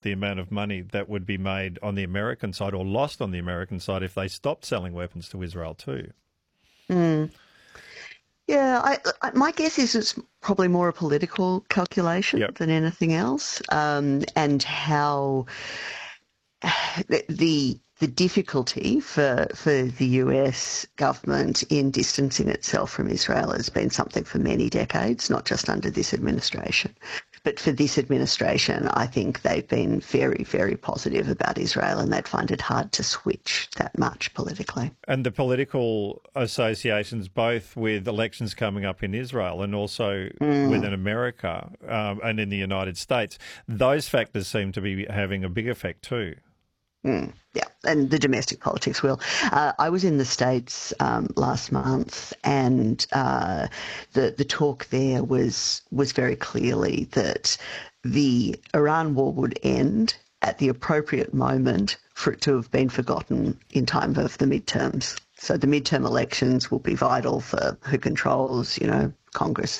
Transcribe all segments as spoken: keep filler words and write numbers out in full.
the amount of money that would be made on the American side or lost on the American side if they stopped selling weapons to Israel too. Mm. Yeah, I, I, my guess is it's probably more a political calculation Yep. than anything else, um, and how the the difficulty for for the U S government in distancing itself from Israel has been something for many decades, not just under this administration. But for this administration, I think they've been very, very positive about Israel, and they'd find it hard to switch that much politically. And the political associations, both with elections coming up in Israel and also Mm. within America um, and in the United States, those factors seem to be having a big effect too. Mm, yeah, and the domestic politics will. Uh, I was in the States um, last month, and uh, the the talk there was was very clearly that the Iran war would end at the appropriate moment for it to have been forgotten in time of the midterms. So the midterm elections will be vital for who controls, you know, Congress,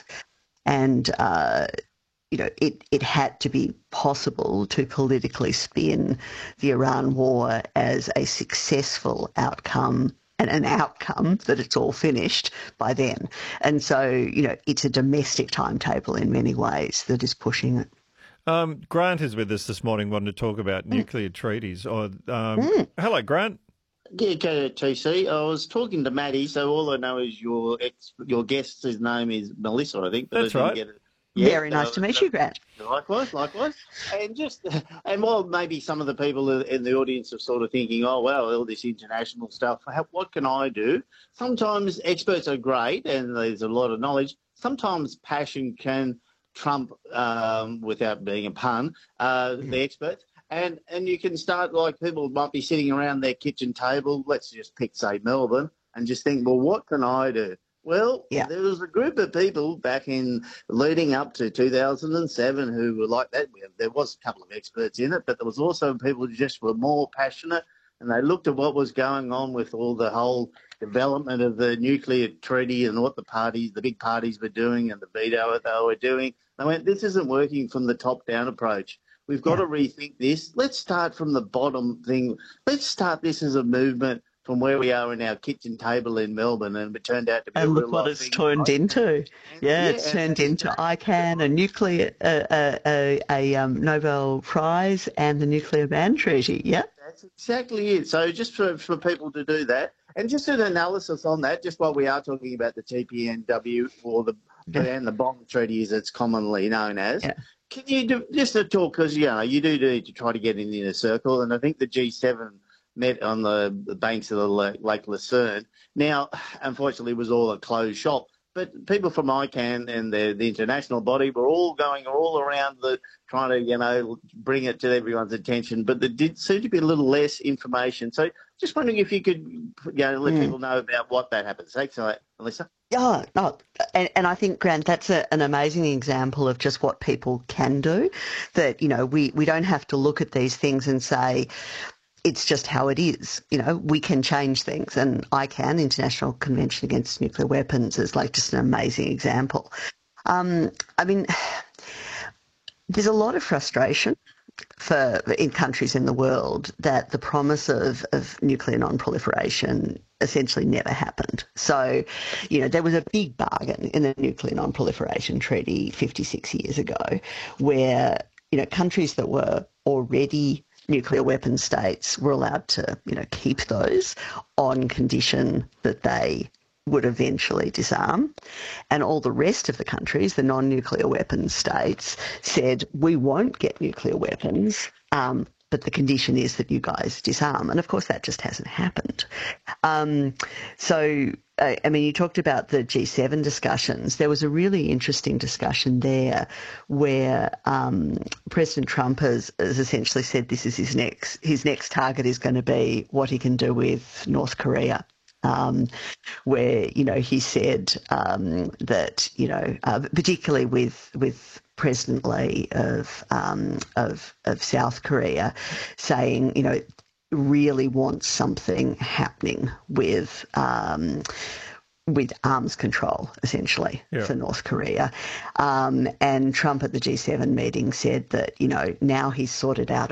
and uh, you know, it, it had to be possible to politically spin the Iran war as a successful outcome and an outcome that it's all finished by then. And so, you know, it's a domestic timetable in many ways that is pushing it. Um, Grant is with us this morning wanting to talk about mm. nuclear treaties. Or, um, mm. Hello, Grant. Yeah, okay, T C. I was talking to Maddie, so all I know is your ex, your guest's name is Melissa, I think. But That's I didn't right. Get it. Yeah, Very nice uh, to meet you, Grant. Likewise, likewise. And just, and while maybe some of the people in the audience are sort of thinking, oh, well, all this international stuff, how, what can I do? Sometimes experts are great and there's a lot of knowledge. Sometimes passion can trump, um, without being a pun, uh, the experts. And, and you can start, like, people might be sitting around their kitchen table, let's just pick, say, Melbourne, and just think, well, what can I do? Well, yeah. There was a group of people back in leading up to two thousand seven who were like that. There was a couple of experts in it, but there was also people who just were more passionate, and they looked at what was going on with all the whole development of the nuclear treaty and what the parties, the big parties were doing and the veto that they were doing. They went, this isn't working from the top-down approach. We've got yeah. to rethink this. Let's start from the bottom thing. Let's start this as a movement from where we are in our kitchen table in Melbourne, and it turned out to be and a look real what it's turned right? into. Yeah, yeah, it's turned into I CAN, a nuclear, uh, uh, a, a um, Nobel Prize, and the Nuclear Ban Treaty. Yeah, that's exactly it. So just for for people to do that, and just an analysis on that, just while we are talking about the T P N W or the yeah. and the bomb treaty, as it's commonly known as. Yeah. Can you do just a talk, because you know you do need to try to get in the inner circle, and I think the G seven met on the, the banks of the Lake Lucerne. Now, unfortunately, it was all a closed shop, but people from I CAN and the, the international body were all going all around the trying to, you know, bring it to everyone's attention, but there did seem to be a little less information. So just wondering if you could, you know, let mm. people know about what that happens. Thanks for that, Melissa. Yeah, no, and, and I think, Grant, that's a, an amazing example of just what people can do, that, you know, we, we don't have to look at these things and say, it's just how it is. You know, we can change things, and I CAN, International Convention Against Nuclear Weapons, is like just an amazing example. Um, I mean, there's a lot of frustration for in countries in the world that the promise of, of nuclear non-proliferation essentially never happened. So, you know, there was a big bargain in the Nuclear Non-Proliferation Treaty fifty-six years ago where, you know, countries that were already nuclear weapon states were allowed to, you know, keep those on condition that they would eventually disarm. And all the rest of the countries, the non-nuclear weapons states, said, we won't get nuclear weapons, um, but the condition is that you guys disarm. And of course, that just hasn't happened. Um, so, I mean, you talked about the G seven discussions. There was a really interesting discussion there where um, President Trump has, has essentially said this is his next, his next target is going to be what he can do with North Korea. Um, where, you know, he said um, that, you know, uh, particularly with with President Lee of, um, of of South Korea, saying, you know, really wants something happening with um, with arms control, essentially, yeah. for North Korea. Um, and Trump at the G seven meeting said that, you know, now he's sorted out